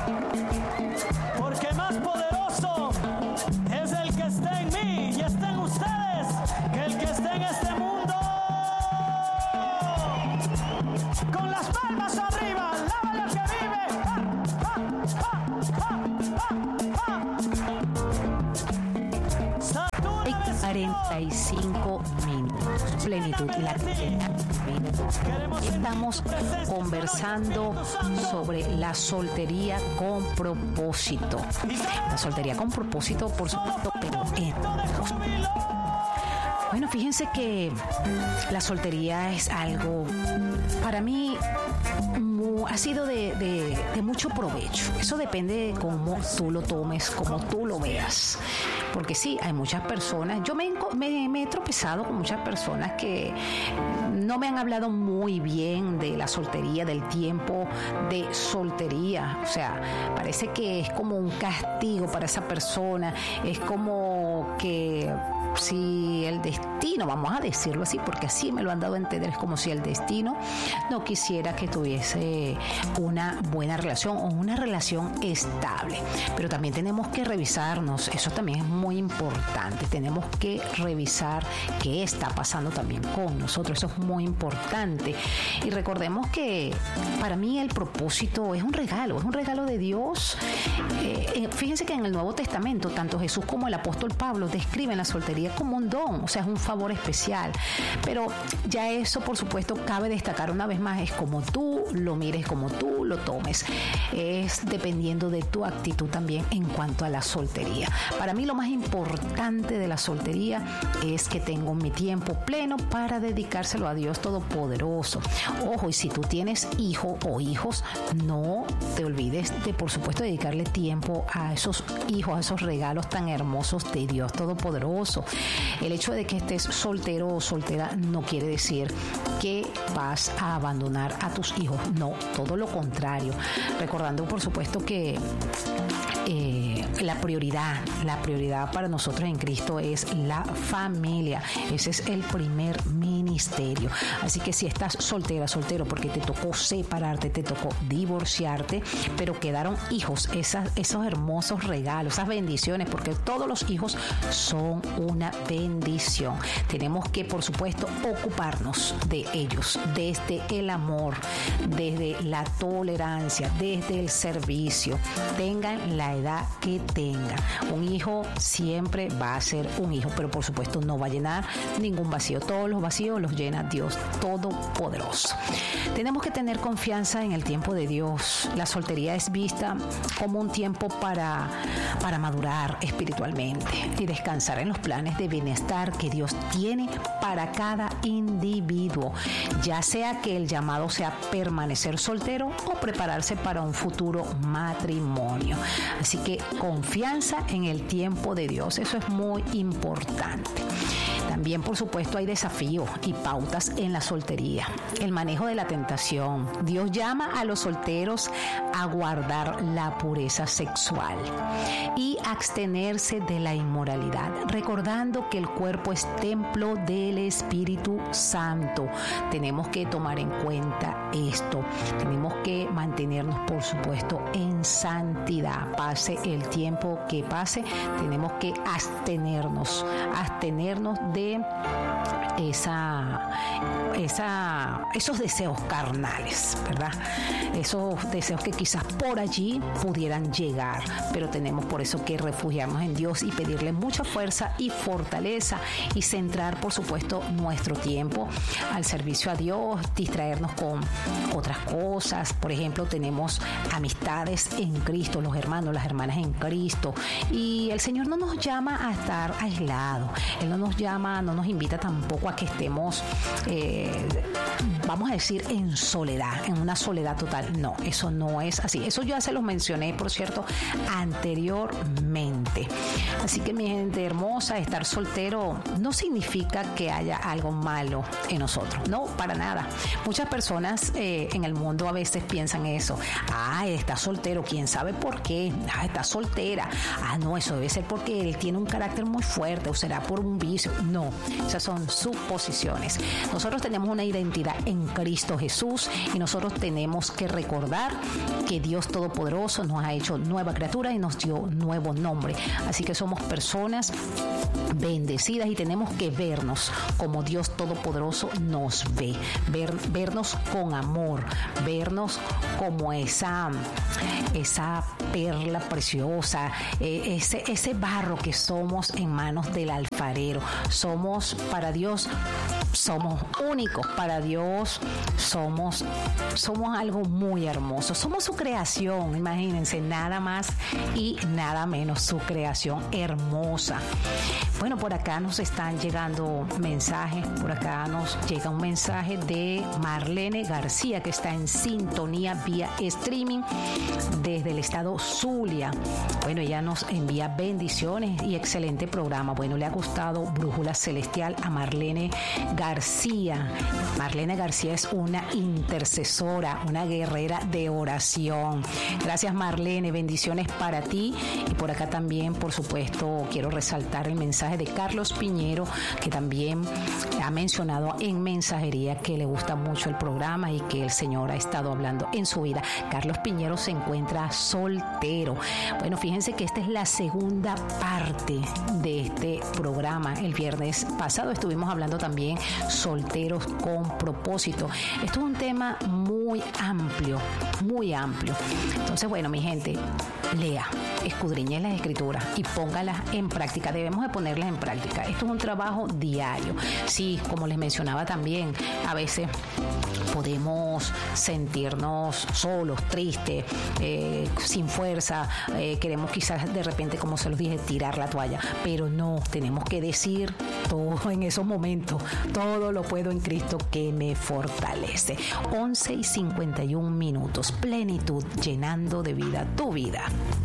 Porque más poderoso es el que está en mí y está en ustedes que el que está en este mundo. Con las palmas arriba, lávale al que vive. ¡Ja, ja, ja, ja, ja! 45 minutos. Plenitud y la estamos conversando sobre la soltería con propósito. La soltería con propósito, por supuesto, pero bueno, fíjense que la soltería es algo, para mí, ha sido de mucho provecho. Eso depende de cómo tú lo tomes, cómo tú lo veas. Porque sí, hay muchas personas, yo me he tropezado con muchas personas que no me han hablado muy bien de la soltería, del tiempo de soltería. O sea, parece que es como un castigo para esa persona, es como que si el destino, vamos a decirlo así, porque así me lo han dado a entender, es como si el destino no quisiera que tuviese una buena relación o una relación estable. Pero también tenemos que revisarnos, eso también es muy importante, tenemos que revisar qué está pasando también con nosotros, eso es muy importante. Y recordemos que para mí el propósito es un regalo de Dios. Fíjense que en el Nuevo Testamento, tanto Jesús como el apóstol Pablo describen la soltería como un don, o sea, es un favor especial. Pero ya eso, por supuesto, cabe destacar una vez más, es como tú lo mires, como tú lo tomes. Es dependiendo de tu actitud también en cuanto a la soltería. Para mí lo más importante de la soltería es que tengo mi tiempo pleno para dedicárselo a Dios Todopoderoso. Ojo, y si tú tienes hijo o hijos, no te olvides de, por supuesto, dedicarle tiempo a esos hijos, a esos regalos tan hermosos de Dios Todopoderoso. El hecho de que estés soltero o soltera no quiere decir que vas a abandonar a tus hijos. No, todo lo contrario. Recordando, por supuesto, que la prioridad para nosotros en Cristo es la familia. Ese es el primer ministerio. Así que si estás soltera, soltero, porque te tocó separarte, te tocó divorciarte, pero quedaron hijos, esos hermosos regalos, esas bendiciones, porque todos los hijos son una bendición. Tenemos que, por supuesto, ocuparnos de ellos desde el amor, desde la tolerancia, desde el servicio. Tengan la edad que tengan. Un hijo siempre va a ser un hijo, pero por supuesto no va a llenar ningún vacío. Todos los vacíos los llena Dios Todopoderoso. Tenemos que tener confianza en el tiempo de Dios. La soltería es vista como un tiempo para madurar espiritualmente y descansar en los planes de bienestar que Dios tiene para cada individuo, ya sea que el llamado sea permanecer soltero o prepararse para un futuro matrimonio. Así que confianza en el tiempo de Dios, eso es muy importante. También, por supuesto, hay desafíos y pautas en la soltería. El manejo de la tentación. Dios llama a los solteros a guardar la pureza sexual y abstenerse de la inmoralidad, recordando que el cuerpo es templo del Espíritu Santo. Tenemos que tomar en cuenta esto. Tenemos que mantenernos, por supuesto, en santidad. Pase el tiempo que pase, tenemos que abstenernos de esos deseos carnales, ¿verdad? Esos deseos que quizás por allí pudieran llegar, pero tenemos por eso que refugiarnos en Dios y pedirle mucha fuerza y fortaleza y centrar, por supuesto, nuestro tiempo al servicio a Dios, distraernos con otras cosas. Por ejemplo, tenemos amistades en Cristo, los hermanos, las hermanas en Cristo, y el Señor no nos llama a estar aislados. Él no nos invita tampoco a que estemos, vamos a decir, en soledad, en una soledad total. No, eso no es así. Eso ya se los mencioné, por cierto, anteriormente. Así que, mi gente hermosa, estar soltero no significa que haya algo malo en nosotros. No, para nada. Muchas personas en el mundo a veces piensan eso. Está soltero, quién sabe por qué. Está soltera. No, eso debe ser porque él tiene un carácter muy fuerte o será por un vicio. No, esas son suposiciones. Nosotros tenemos una identidad en en Cristo Jesús, y nosotros tenemos que recordar que Dios Todopoderoso nos ha hecho nueva criatura y nos dio nuevo nombre. Así que somos personas bendecidas y tenemos que vernos como Dios Todopoderoso nos ve, vernos con amor, vernos como esa perla preciosa, ese barro que somos en manos del alfarero. Somos para Dios, somos únicos para Dios, somos algo muy hermoso, somos su creación, imagínense, nada más y nada menos, su creación hermosa. Bueno, por acá nos están llegando mensajes, por acá nos llega un mensaje de Marlene García, que está en sintonía vía streaming desde el estado Zulia. Bueno, ella nos envía bendiciones y excelente programa. Bueno, le ha gustado Brújula Celestial a Marlene García. Marlene García es una intercesora, una guerrera de oración. Gracias, Marlene, bendiciones para ti. Y por acá también, por supuesto, quiero resaltar el mensaje de Carlos Piñero, que también ha mencionado en mensajería que le gusta mucho el programa y que el Señor ha estado hablando en su vida. Carlos Piñero se encuentra soltero. Bueno, fíjense que esta es la segunda parte de este programa. El viernes pasado estuvimos hablando también solteros con propósito. Esto es un tema muy amplio, muy amplio. Entonces, bueno, mi gente, lea, escudriñe las escrituras y póngalas en práctica. Debemos de ponerlas en práctica. Esto es un trabajo diario. Sí, como les mencionaba también, a veces podemos sentirnos solos, tristes, sin fuerza, queremos quizás de repente, como se los dije, tirar la toalla, pero no, tenemos que decir todo en esos momentos: todo lo puedo en Cristo que me fortalece. 11:51, plenitud, llenando de vida tu vida.